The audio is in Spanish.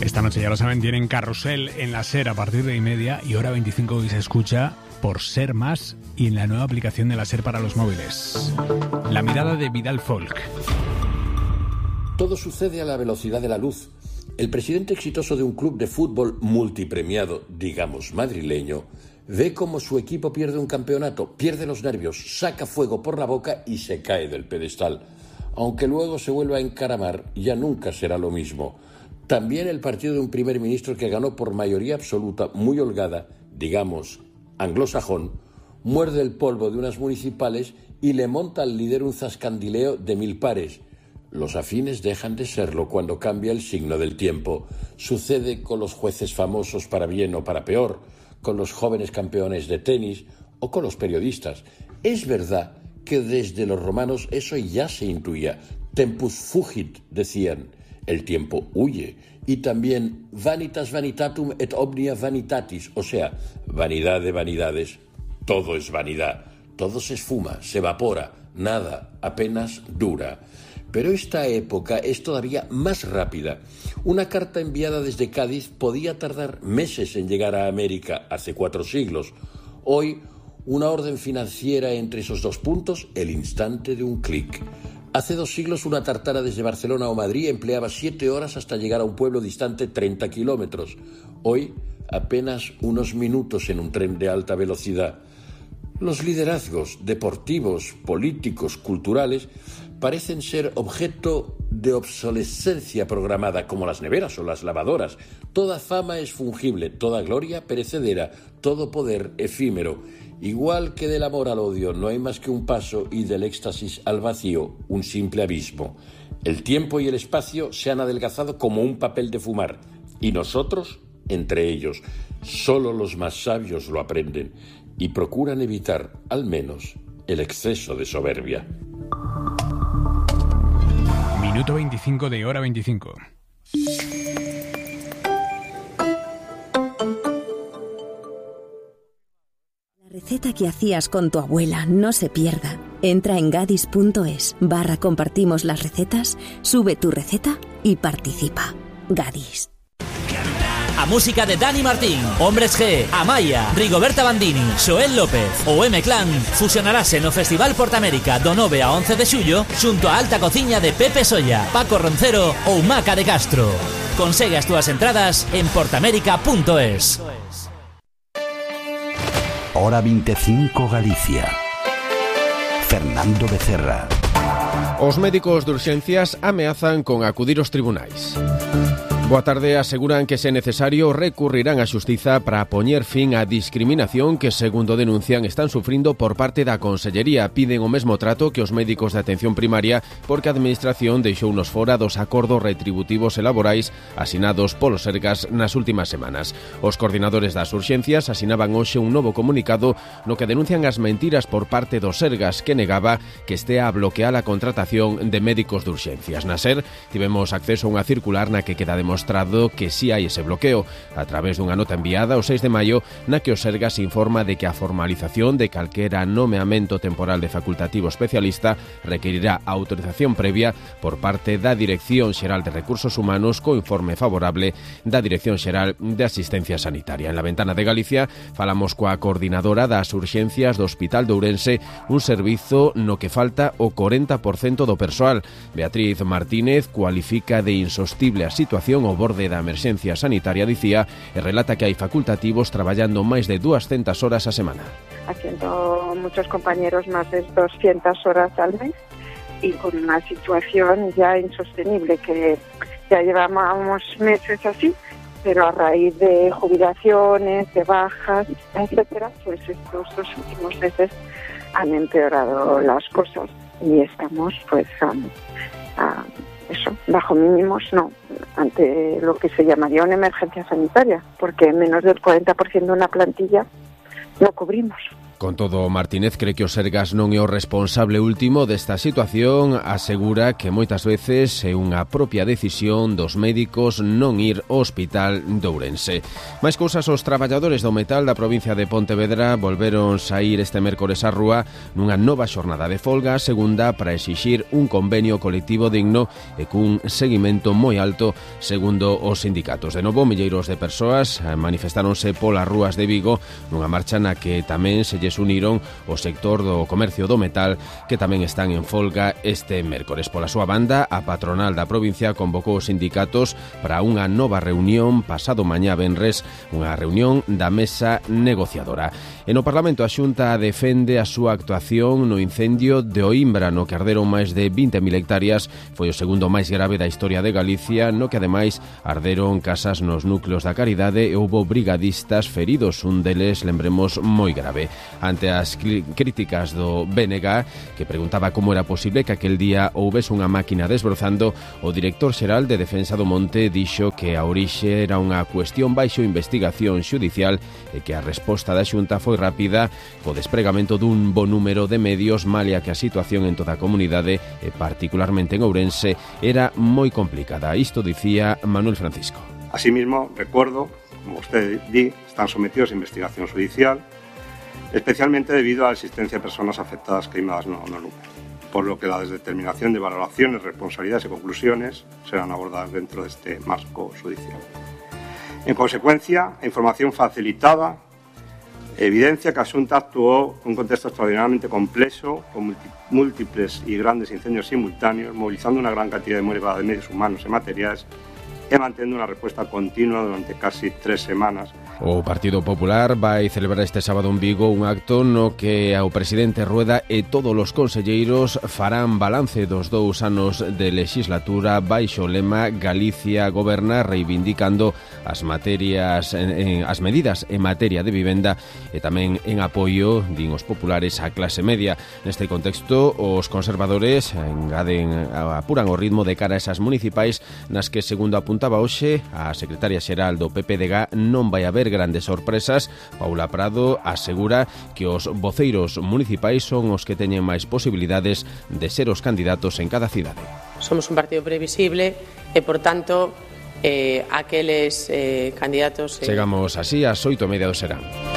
Esta noche, ya lo saben, tienen Carrusel en la SER a partir de 1:30 y hora 25 y se escucha por Ser Más y en la nueva aplicación de la SER para los móviles. La mirada de Vidal Folk. Todo sucede a la velocidad de la luz. El presidente exitoso de un club de fútbol multipremiado, digamos madrileño, ve cómo su equipo pierde un campeonato, pierde los nervios, saca fuego por la boca y se cae del pedestal. Aunque luego se vuelva a encaramar, ya nunca será lo mismo. También el partido de un primer ministro que ganó por mayoría absoluta, muy holgada, digamos, anglosajón, muerde el polvo de unas municipales y le monta al líder un zascandileo de 1000 pares. Los afines dejan de serlo cuando cambia el signo del tiempo. Sucede con los jueces famosos para bien o para peor, con los jóvenes campeones de tenis o con los periodistas. Es verdad que desde los romanos eso ya se intuía. Tempus fugit, decían. El tiempo huye. Y también vanitas vanitatum et omnia vanitatis, o sea, vanidad de vanidades. Todo es vanidad. Todo se esfuma, se evapora. Nada, apenas dura. Pero esta época es todavía más rápida. Una carta enviada desde Cádiz podía tardar meses en llegar a América hace 4 siglos. Hoy, una orden financiera entre esos 2 puntos, el instante de un clic. Hace 2 siglos una tartana desde Barcelona o Madrid empleaba 7 horas hasta llegar a un pueblo distante 30 kilómetros. Hoy, apenas unos minutos en un tren de alta velocidad. Los liderazgos deportivos, políticos, culturales parecen ser objeto de obsolescencia programada, como las neveras o las lavadoras. Toda fama es fungible, toda gloria perecedera, todo poder efímero. Igual que del amor al odio no hay más que un paso y del éxtasis al vacío un simple abismo. El tiempo y el espacio se han adelgazado como un papel de fumar y nosotros entre ellos. Solo los más sabios lo aprenden y procuran evitar, al menos, el exceso de soberbia. Minuto 25 de hora 25. La receta que hacías con tu abuela no se pierda. Entra en gadis.es/compartimos las recetas, sube tu receta y participa. Gadis. A música de Dani Martín, Hombres G, Amaya, Rigoberta Bandini, Xoel López ou M-Clan fusionarase no Festival Portamérica do 9 a 11 de xullo xunto a alta cociña de Pepe Solla, Paco Roncero ou Maca de Castro. Consegue as túas entradas en portamérica.es. Hora 25 Galicia. Fernando Becerra. Os médicos de urxencias ameazan con acudir aos tribunais. Boa tarde, aseguran que se necesario recurrirán á xustiza para poñer fin á discriminación que, segundo denuncian, están sufrindo por parte da Consellería. Piden o mesmo trato que os médicos de atención primaria porque a Administración deixounos fora dos acordos retributivos e laborais asinados polos Sergas nas últimas semanas. Os coordinadores das urxencias asinaban hoxe un novo comunicado no que denuncian as mentiras por parte dos Sergas, que negaba que estea a bloquear a contratación de médicos de urxencias. Na SER tivemos acceso a unha circular na que queda demostrado que si hai ese bloqueo, a través dunha nota enviada o 6 de maio na que o Sergas informa de que a formalización de calquera nomeamento temporal de facultativo especialista requerirá autorización previa por parte da Dirección Xeral de Recursos Humanos co informe favorable da Dirección Xeral de Asistencia Sanitaria. En la ventana de Galicia falamos coa coordinadora das urxencias do Hospital de Ourense, un servizo no que falta o 40% do persoal. Beatriz Martínez cualifica de insostible a situación ao borde da emerxencia sanitaria, dicía, e relata que hai facultativos traballando máis de 200 horas a semana. Haciendo muchos compañeros más de 200 horas al mes y con una situación ya insostenible que ya llevamos meses así, pero a raíz de jubilaciones, de bajas, etcétera, pues estos 2 últimos meses han empeorado las cosas y estamos pues bajo mínimos, no, ante lo que se llamaría una emergencia sanitaria, porque menos del 40% de una plantilla no cubrimos. Con todo, Martínez cree que o Sergas non é o responsable último desta situación, asegura que moitas veces é unha propia decisión dos médicos non ir ao hospital de Ourense. Máis cousas, os traballadores do metal da provincia de Pontevedra volveron saír este mércores á rúa nunha nova xornada de folga, segunda para exixir un convenio colectivo digno e cun seguimento moi alto, segundo os sindicatos. De novo, milleiros de persoas manifestáronse polas rúas de Vigo nunha marcha na que tamén se uniron o sector do comercio do metal, que tamén están en folga este mércores. Pola súa banda, a patronal da provincia convocou os sindicatos para unha nova reunión pasado mañá venres, unha reunión da mesa negociadora. E no Parlamento, a Xunta defende a súa actuación no incendio de Oimbra, no que arderon máis de 20.000 hectáreas. Foi o segundo máis grave da historia de Galicia, no que ademais arderon casas nos núcleos da Caridade e houbo brigadistas feridos, un deles, lembremos, moi grave. Ante as críticas do BNG, que preguntaba como era posible que aquel día houbese unha máquina desbrozando, o director xeral de Defensa do Monte dixo que a orixe era unha cuestión baixo investigación xudicial e que a resposta da Xunta foi rápida, co despregamento dun bo número de medios, malia que a situación en toda a comunidade, e particularmente en Ourense, era moi complicada. Isto dicía Manuel Francisco. Asimismo, recuerdo, como usted di, están sometidos a investigación judicial, especialmente debido a la existencia de personas afectadas queimadas no lugar, por lo que la determinación de valoraciones, responsabilidades y conclusiones serán abordadas dentro de este marco judicial. En consecuencia, la información facilitada evidencia que a Xunta actuó en un contexto extraordinariamente complejo, con múltiples y grandes incendios simultáneos, movilizando una gran cantidad de medios humanos y materiales, e mantendo unha resposta continua durante casi 3 semanas. O Partido Popular vai celebrar este sábado en Vigo un acto no que o presidente Rueda e todos os conselleiros farán balance dos 2 anos de legislatura baixo o lema Galicia goberna, reivindicando as medidas en materia de vivenda e tamén en apoio, din os populares, á clase media. Neste contexto, os conservadores apuran o ritmo de cara a esas municipais nas que, segundo apuntaba hoxe a secretaria xeral do PPDG, non vai haber grandes sorpresas. Paula Prado asegura que os voceiros municipais son os que teñen máis posibilidades de ser os candidatos en cada cidade. Somos un partido previsible e, por tanto, aqueles candidatos... Chegamos así ás 8:30 do serán.